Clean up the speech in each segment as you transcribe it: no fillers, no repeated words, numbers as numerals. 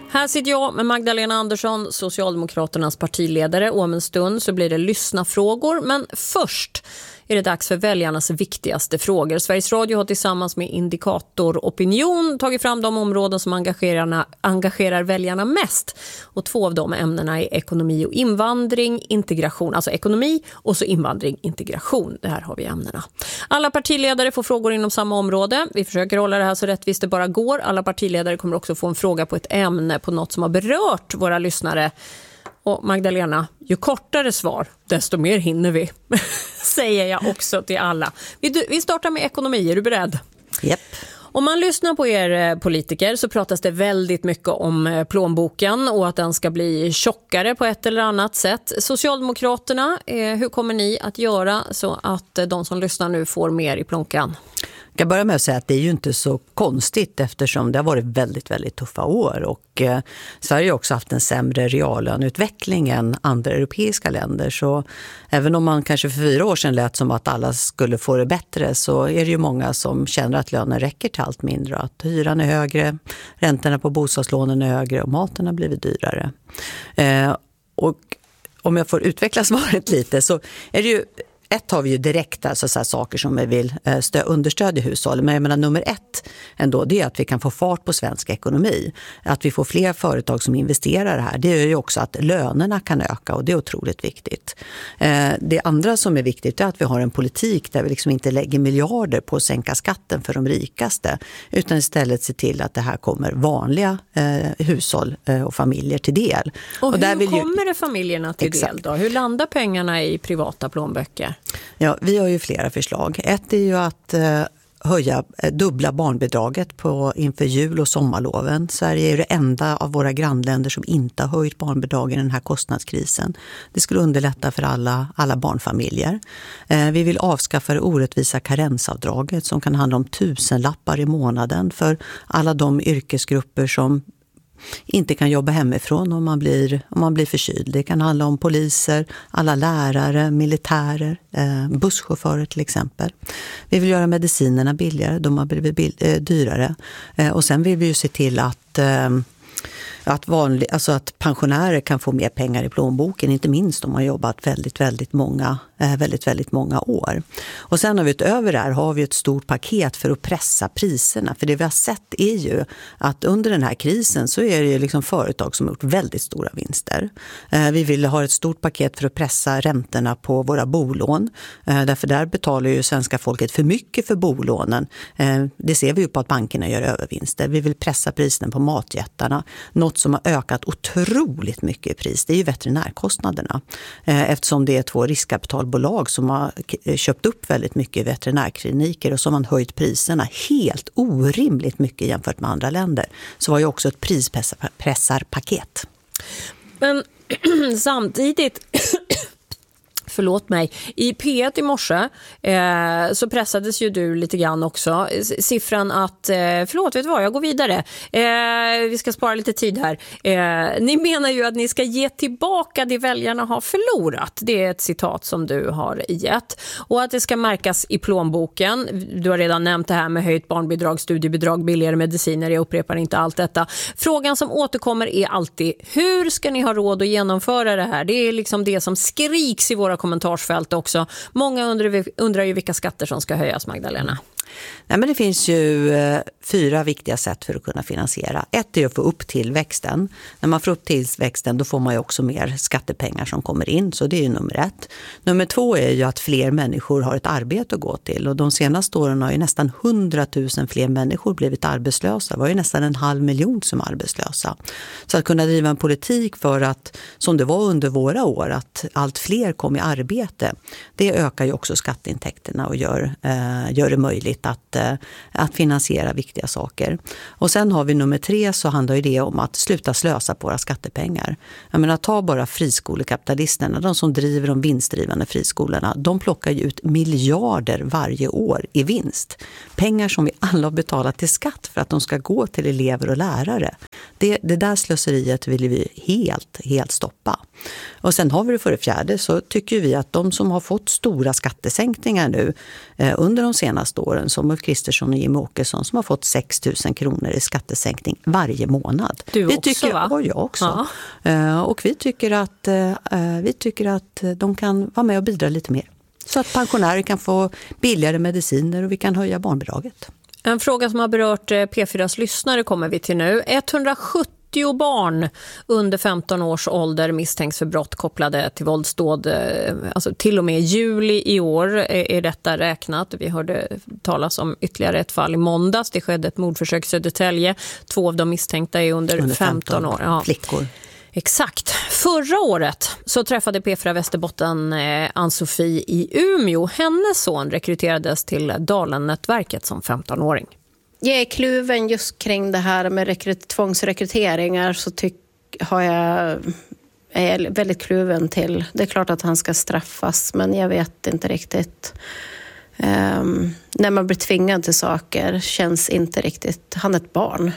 Här sitter jag med Magdalena Andersson, Socialdemokraternas partiledare, och om en stund så blir det lyssnarfrågor. Men först är det dags för väljarnas viktigaste frågor. Sveriges Radio har tillsammans med Indikator Opinion tagit fram de områden som engagerar väljarna mest. Och 2 av de ämnena är ekonomi och invandring, integration. Alltså ekonomi och så invandring, integration. Det här har vi ämnena. Alla partiledare får frågor inom samma område. Vi försöker hålla det här så rättvist det bara går. Alla partiledare kommer också få en fråga på ett ämne, på något som har berört våra lyssnare. Och Magdalena, ju kortare svar, desto mer hinner vi, säger jag också till alla. Vi startar med ekonomi, är du beredd? Japp. Om man lyssnar på er politiker så pratas det väldigt mycket om plånboken och att den ska bli tjockare på ett eller annat sätt. Socialdemokraterna, hur kommer ni att göra så att de som lyssnar nu får mer i plånkan? Jag kan börja med att säga att det är ju inte så konstigt eftersom det har varit väldigt, väldigt tuffa år och Sverige har också haft en sämre reallöneutveckling än andra europeiska länder. Så även om man kanske för 4 år sedan lät som att alla skulle få det bättre, så är det ju många som känner att lönen räcker till allt mindre. Att hyran är högre, räntorna på bostadslånen är högre och maten har blivit dyrare. Och om jag får utveckla svaret lite så är det ju... Har vi ju direkta saker som vi vill understödja hushållen. Men jag menar, nummer 1 ändå, det är att vi kan få fart på svensk ekonomi. Att vi får fler företag som investerar här. Det gör ju också att lönerna kan öka och det är otroligt viktigt. Det andra som är viktigt är att vi har en politik där vi liksom inte lägger miljarder på att sänka skatten för de rikaste. Utan istället se till att det här kommer vanliga hushåll och familjer till del. Och hur kommer det familjerna till del då? Hur landar pengarna i privata plånböcker? Ja, vi har ju flera förslag. Ett är ju att dubbla barnbidraget inför jul- och sommarloven. Sverige är det enda av våra grannländer som inte har höjt barnbidragen i den här kostnadskrisen. Det skulle underlätta för alla barnfamiljer. Vi vill avskaffa det orättvisa karensavdraget som kan handla om 1000-lappar i månaden för alla de yrkesgrupper som inte kan jobba hemifrån om man blir förkyld. Det kan handla om poliser, alla lärare, militärer, busschaufförer till exempel. Vi vill göra medicinerna billigare, de har blivit dyrare. Och sen vill vi ju se till att pensionärer kan få mer pengar i plånboken, inte minst om man har jobbat väldigt många år. Och sen har vi utöver det här har vi ett stort paket för att pressa priserna. För det vi har sett är ju att under den här krisen så är det ju liksom företag som har gjort väldigt stora vinster. Vi vill ha ett stort paket för att pressa räntorna på våra bolån. Därför där betalar ju svenska folket för mycket för bolånen. Det ser vi ju på att bankerna gör övervinster. Vi vill pressa priserna på matjättarna. Något som har ökat otroligt mycket i pris, det är ju veterinärkostnaderna. Eftersom det är 2 riskkapitalbolag som har köpt upp väldigt mycket veterinärkliniker och som har höjt priserna helt orimligt mycket jämfört med andra länder. Så var ju också ett prispressarpaket. Men samtidigt... Förlåt mig. I P1 i morse så pressades ju du lite grann också. Siffran att, förlåt vet du vad, jag går vidare. Vi ska spara lite tid här. Ni menar ju att ni ska ge tillbaka det väljarna har förlorat. Det är ett citat som du har gett. Och att det ska märkas i plånboken. Du har redan nämnt det här med höjt barnbidrag, studiebidrag, billigare mediciner. Jag upprepar inte allt detta. Frågan som återkommer är alltid, hur ska ni ha råd att genomföra det här? Det är liksom det som skriks i våra kommentarsfält också. Många undrar ju vilka skatter som ska höjas, Magdalena. Nej, men det finns ju 4 viktiga sätt för att kunna finansiera. Ett är att få upp tillväxten. När man får upp tillväxten då får man ju också mer skattepengar som kommer in. Så det är ju nummer 1. Nummer 2 är ju att fler människor har ett arbete att gå till. Och de senaste åren har ju nästan 100 000 fler människor blivit arbetslösa. Det var ju nästan 500 000 som är arbetslösa. Så att kunna driva en politik för att, som det var under våra år, att allt fler kom i arbete. Det ökar ju också skatteintäkterna och gör det möjligt att finansiera viktiga saker. Och sen har vi nummer 3, så handlar ju det om att sluta slösa på våra skattepengar. Jag menar, ta bara friskolekapitalisterna, de som driver de vinstdrivande friskolorna. De plockar ju ut miljarder varje år i vinst. Pengar som vi alla har betalat till skatt för att de ska gå till elever och lärare. Det där slöseriet vill vi helt stoppa. Och sen har vi det för det fjärde, så tycker vi att de som har fått stora skattesänkningar nu under de senaste åren, som Ulf Kristersson och Jimmie Åkesson, som har fått 6 000 kronor i skattesänkning varje månad. Du också, tycker, va? Och jag också. Ja. Och vi tycker att de kan vara med och bidra lite mer. Så att pensionärer kan få billigare mediciner och vi kan höja barnbidraget. En fråga som har berört P4s lyssnare kommer vi till nu. 170 barn under 15 års ålder misstänks för brott kopplade till våldsdåd. Alltså till och med juli i år är detta räknat. Vi hörde talas om ytterligare ett fall i måndags. Det skedde ett mordförsök i Södertälje. 2 av de misstänkta är under 15 år. Ja. Flickor. Exakt. Förra året så träffade P4 Västerbotten Ann-Sofie i Umeå. Hennes son rekryterades till Dalen-nätverket som 15-åring. Jag är kluven just kring det här med tvångsrekryteringar, så är väldigt kluven till. Det är klart att han ska straffas, men jag vet inte riktigt. När man blir tvingad till saker känns inte riktigt. Han är ett barn.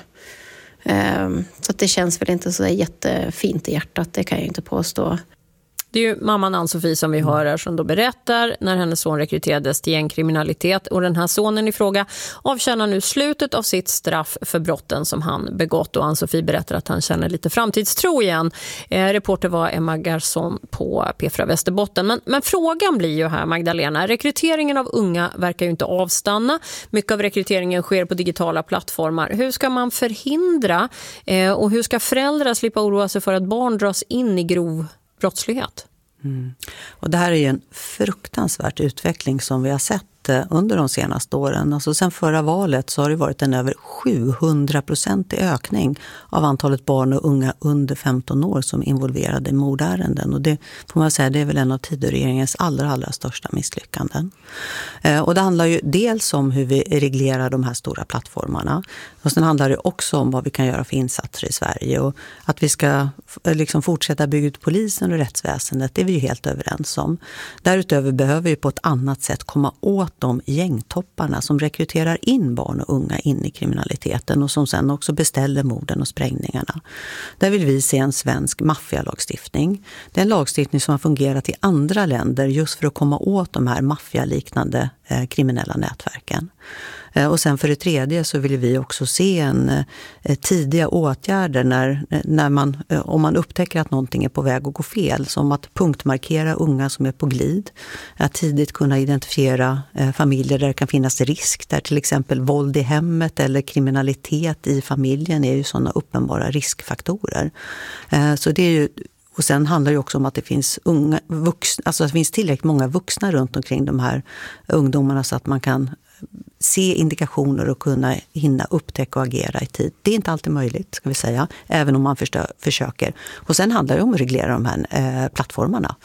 Så att det känns väl inte så jättefint i hjärtat, det kan jag inte påstå. Det är ju mamman Ann-Sofie som vi hör här som då berättar när hennes son rekryterades till gängkriminalitet, och den här sonen i fråga avtjänar nu slutet av sitt straff för brotten som han begått, och Ann-Sofie berättar att han känner lite framtidstro igen. Reporter var Emma Garson på P4 Västerbotten. Men frågan blir ju här, Magdalena, rekryteringen av unga verkar ju inte avstanna. Mycket av rekryteringen sker på digitala plattformar. Hur ska man förhindra och hur ska föräldrar slippa oroa sig för att barn dras in i grov brottslighet? Och det här är ju en fruktansvärd utveckling som vi har sett under de senaste åren. Alltså sen förra valet så har det varit en över 700% ökning av antalet barn och unga under 15 år som är involverade i mordärenden. Och det får man säga, det är väl en av Tidöregeringens allra största misslyckanden. Och det handlar ju dels om hur vi reglerar de här stora plattformarna. Och sen handlar det också om vad vi kan göra för insatser i Sverige. Och att vi ska liksom fortsätta bygga ut polisen och rättsväsendet, det är vi ju helt överens om. Därutöver behöver vi på ett annat sätt komma åt de gängtopparna som rekryterar in barn och unga in i kriminaliteten och som sen också beställer morden och sprängningarna. Där vill vi se en svensk maffialagstiftning. Det är en lagstiftning som har fungerat i andra länder just för att komma åt de här maffialiknande kriminella nätverken. Och sen för det tredje så vill vi också se tidiga åtgärder när om man upptäcker att någonting är på väg att gå fel. Som att punktmarkera unga som är på glid. Att tidigt kunna identifiera familjer där det kan finnas risk. Där till exempel våld i hemmet eller kriminalitet i familjen är ju sådana uppenbara riskfaktorer. Så det är ju... Och sen handlar det också om att det finns alltså att det finns tillräckligt många vuxna runt omkring de här ungdomarna så att man kan se indikationer och kunna hinna upptäcka och agera i tid. Det är inte alltid möjligt, ska vi säga, även om man försöker. Och sen handlar det om att reglera de här plattformarna.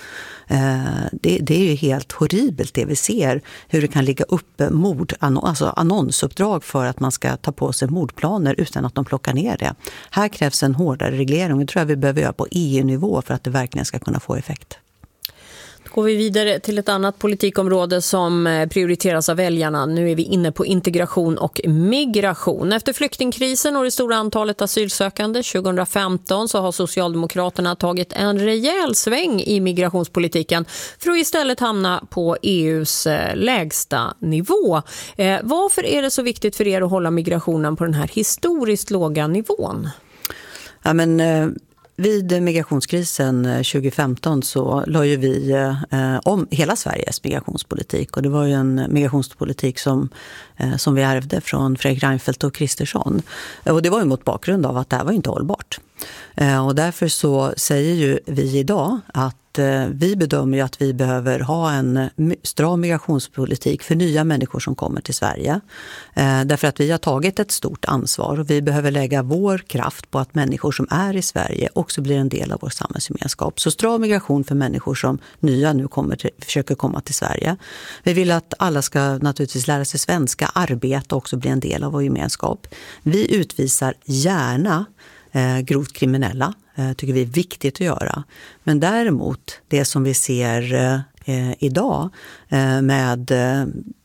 Det är ju helt horribelt det vi ser, hur det kan ligga uppe alltså annonsuppdrag för att man ska ta på sig mordplaner utan att de plockar ner det. Här krävs en hårdare reglering. Det tror jag vi behöver göra på EU-nivå för att det verkligen ska kunna få effekt. Går vi vidare till ett annat politikområde som prioriteras av väljarna. Nu är vi inne på integration och migration. Efter flyktingkrisen och det stora antalet asylsökande 2015 så har Socialdemokraterna tagit en rejäl sväng i migrationspolitiken för att istället hamna på EUs lägsta nivå. Varför är det så viktigt för er att hålla migrationen på den här historiskt låga nivån? Ja, men... Vid migrationskrisen 2015 så la ju vi om hela Sveriges migrationspolitik, och det var ju en migrationspolitik som vi ärvde från Fredrik Reinfeldt och Kristersson. Och det var ju mot bakgrund av att det här var inte hållbart. Och därför så säger ju vi idag att vi bedömer ju att vi behöver ha en stram migrationspolitik för nya människor som kommer till Sverige. Därför att vi har tagit ett stort ansvar och vi behöver lägga vår kraft på att människor som är i Sverige också blir en del av vår samhällsgemenskap. Så stram migration för människor som nya nu försöker komma till Sverige. Vi vill att alla ska naturligtvis lära sig svenska, arbeta och också bli en del av vår gemenskap. Vi utvisar gärna grovt kriminella, tycker vi är viktigt att göra. Men däremot det som vi ser idag med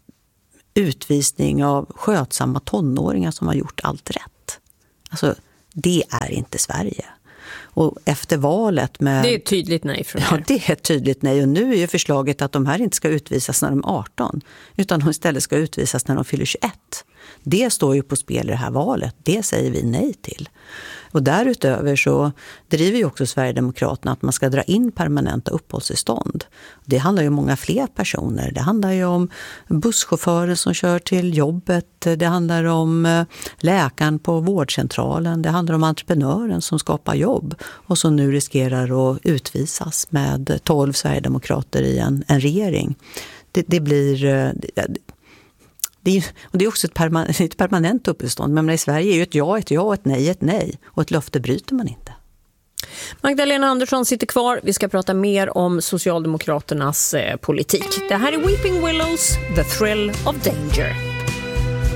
utvisning av skötsamma tonåringar som har gjort allt rätt. Alltså, Det är inte Sverige. Och efter valet med... Det är ett tydligt nej från er. Ja, det är ett tydligt nej. Och nu är ju förslaget att de här inte ska utvisas när de är 18. Utan de istället ska utvisas när de fyller 21. Det står ju på spel i det här valet. Det säger vi nej till. Och därutöver så driver ju också Sverigedemokraterna att man ska dra in permanenta uppehållstillstånd. Det handlar ju om många fler personer. Det handlar ju om busschaufförer som kör till jobbet. Det handlar om läkaren på vårdcentralen. Det handlar om entreprenören som skapar jobb och som nu riskerar att utvisas med 12 Sverigedemokrater i en regering. Det blir... Och det är också ett permanent uppstånd. Men i Sverige är ju ett ja, ett nej, ett nej. Och ett löfte bryter man inte. Magdalena Andersson sitter kvar. Vi ska prata mer om Socialdemokraternas politik. Det här är Weeping Willows, The Thrill of Danger.